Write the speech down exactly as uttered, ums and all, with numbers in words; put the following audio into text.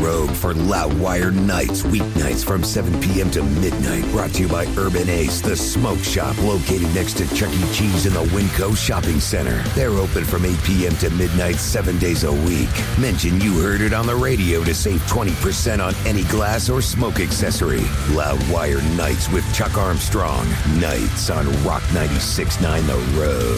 Rogue for Loudwire Nights, weeknights from seven p.m. to midnight. Brought to you by Urban Ace, the smoke shop located next to Chuck E. Cheese in the Winco Shopping Center. They're open from eight p.m. to midnight, seven days a week. Mention you heard it on the radio to save twenty percent on any glass or smoke accessory. Loudwire Nights with Chuck Armstrong. Nights on Rock ninety-six point nine The Road.